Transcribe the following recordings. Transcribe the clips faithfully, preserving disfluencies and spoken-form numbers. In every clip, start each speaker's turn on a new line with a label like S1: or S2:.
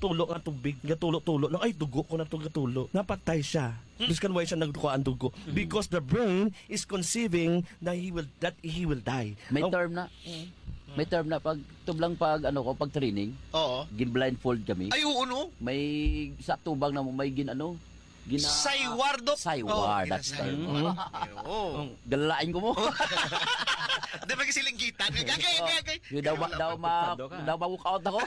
S1: tulo nga tubig, gatulo-tulo lang, ay dugo ko na to gatulo. Napatay siya. Hmm. Biskan why siya nagduko ang dugo. Hmm. Because the brain is conceiving that he will that he will die.
S2: May
S1: oh,
S2: term na. Hmm. May term na pag tublang pag ano ko pag training.
S3: Oo.
S2: Gin blindfold kami.
S3: Ay oo no.
S2: May sa tubang na mo may gin ano gina
S3: Saywar dok.
S2: Saywar, that's term.
S3: Oo.
S2: Galain ko mo.
S3: Di ba kasi linggitan? Gagay, gagay.
S2: Yung daw, daw, ma, daw ma-walk out ako.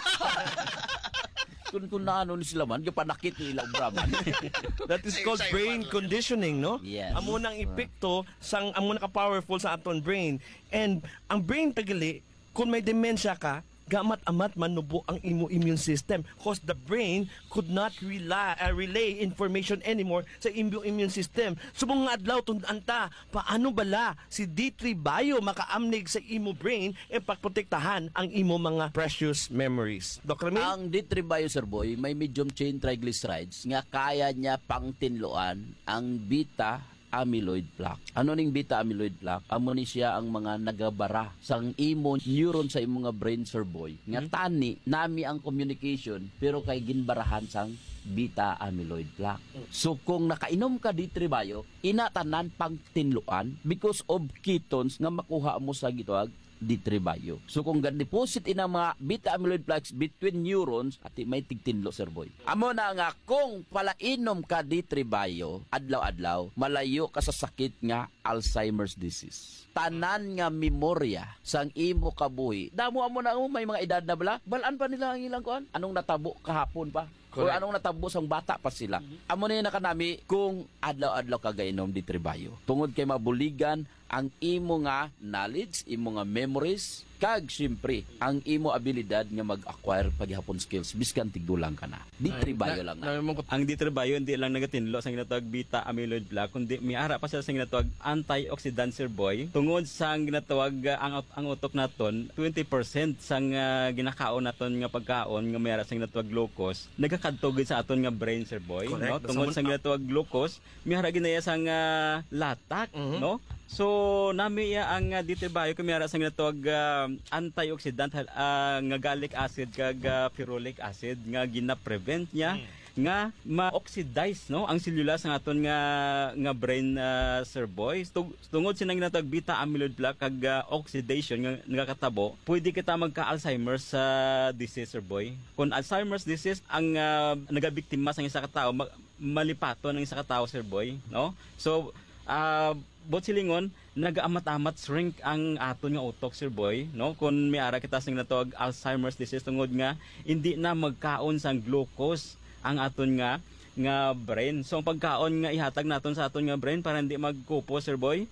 S2: kung, kung na ano ni sila man, yung panakit ni ilang Brahman.
S1: That is called brain conditioning, no?
S2: Yes.
S1: Amo nang epekto, sang amo na ka-powerful sa aton brain. And ang brain tagali, kung may dementia ka, gamat-amat manubo ang imo immune system because the brain could not rely, uh, relay information anymore sa imo immune system. So mga adlaw tundanta, paano bala si D three Bio makaamnig sa imo brain e pagprotektahan ang imo mga precious memories. Doctor Ramil?
S2: Ang D three Bio, Sir Boy, may medium chain triglycerides nga kaya niya pang tinloan ang beta amyloid plaque. Ano ning beta amyloid plaque? Amo ni siya ang mga nagabara sang imo neuron sa imong nga brain, Sir Boy. Nga tani nami ang communication pero kay ginbarahan sang beta amyloid plaque. So kung nakainom ka D three Bio, inatanan pang tinluan because of ketones nga makuha mo sa gitawag D three Bio. So kung gan-deposit ina mga beta amyloid plaques between neurons at may tigtinlo, Sir Boy. Amo na nga kung palainom ka D three Bio adlaw-adlaw, malayo ka sa sakit nga Alzheimer's disease. Tanan nga memorya sang imo kabuhi. Damo amo na mo may mga edad na bala, balaan pa nila ang ilang kuan. Anong natabo kahapon pa? Kung anong natabo sang bata pa sila. Mm-hmm. Amo na nakanami kung adlaw-adlaw ka gainom D three Bio. Tungod kay mabuligan ang imo nga knowledge, imo nga memories, kag siyempre ang imo abilidad nga mag-acquire paghihapon skills biskan tigdulang ka na. D three Bio lang na.
S4: Ang D three Bio hindi lang nagatinlo sa ginatawag beta amyloid plaque kundi may ara pa siya sa ginatawag antioxidant, Sir Boy. Tungod sa ginatawag uh, ang ang utok naton twenty percent sang uh, ginakaon naton nga pagkaon nga may ara sa ginatawag glucose nagakadtog sa aton nga brain, Sir Boy. No? Tungod sa ginatawag glucose may ara ginaya sang uh, latak, mm-hmm. no? So nami ya ang uh, D three Bio kami ara sa ginatawag uh, antioxidant uh, nga gallic acid kag uh, ferulic acid nga gina-prevent niya mm. nga ma-oxidize no ang selula sa aton nga nga brain, uh, Sir Boy. Tungod sinang ginatawag beta amyloid plaque kag uh, oxidation nga nagakatabo, pwede kita magka-Alzheimer's uh, disease, Sir Boy. Kung Alzheimer's disease ang uh, nagabiktima sa isa ka tawo, ma- malipaton ang isa ka tawo, Sir Boy, no? So uh, bot silingon nagaamat-amat shrink ang aton nga utok, Sir Boy, no? Kung may ara kita sing natawag Alzheimer's disease tungod nga hindi na magkaon sang glucose ang aton nga nga brain. So ang pagkaon nga ihatag naton sa aton nga brain para hindi magkupo, Sir Boy,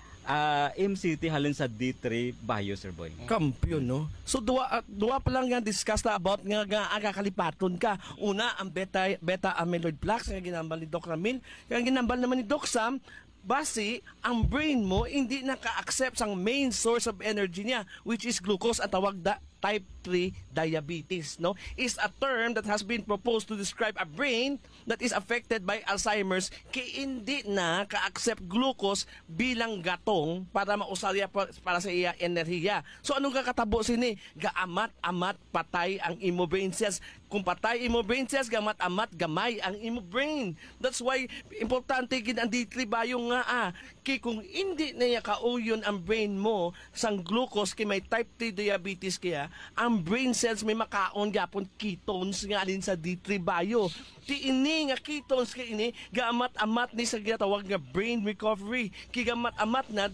S4: uh, M C T halin sa D three Bio, Sir Boy.
S1: Kampiyon, no? So duwa uh, duwa pa lang nga discuss na about nga nga agakalipaton ka. Una ang beta beta amyloid plaques nga ginambal ni Doc Ramil, nga ginambal naman ni Doc Sam. Base, ang brain mo hindi naka-accept ang main source of energy niya, which is glucose at tawag da type three diabetes, no? Is a term that has been proposed to describe a brain that is affected by Alzheimer's kay hindi na ka-accept glucose bilang gatong para mausalya para sa iya enerhiya. So anong kakatabo sini? Gaamat-amat patay ang imo brain cells. Kung patay imo brain cells, gamat-amat gamay ang imo brain. That's why importante gid ang D three Bio nga ah. Kay kung hindi na niya kauyon ang brain mo sang glucose kay may type three diabetes kaya, ang brain cells may makaon gapon ketones nga din sa D three Bio. Ti ini nga ketones kay ini gamat-amat ni sa ginatawag nga brain recovery. Kay gamat-amat na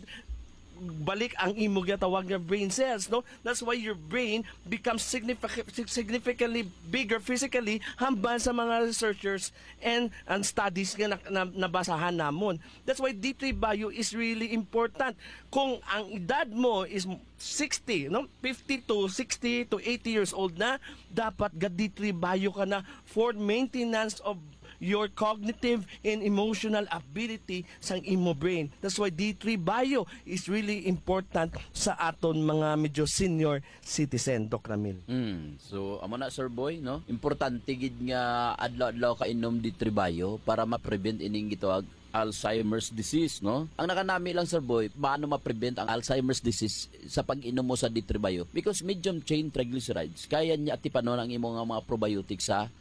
S1: balik ang imo gatawag nga brain cells, no? That's why your brain becomes significant, significantly bigger physically hamban sa mga researchers and and studies nga na, na, nabasahan namon. That's why D three Bio is really important. Kung ang edad mo is sixty, no? fifty to sixty to eighty years old na, dapat ga D three Bio ka na for maintenance of your cognitive and emotional ability sang imo brain. That's why D three Bio is really important sa aton mga medyo senior citizen, Doc Ramil.
S2: Mm, so amo na, Sir Boy, no? Importante gid nga adlaw-adlaw ka inom D three Bio para ma-prevent ining gitawag Alzheimer's disease, no? Ang nakanami lang, Sir Boy, paano ma-prevent ang Alzheimer's disease sa pag-inom mo sa D three Bio? Because medium chain triglycerides, kaya niya atipanon ang imong mga probiotics sa